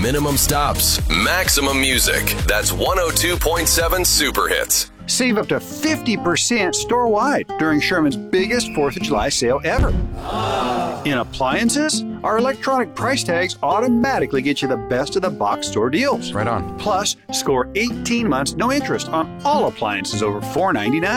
minimum stops, maximum music. That's 102.7 Super Hits. Save up to 50% store-wide during Sherman's biggest 4th of July sale ever. In appliances, our electronic price tags automatically get you the best of the box store deals. Right on. Plus, score 18 months no interest on all appliances over $4.99.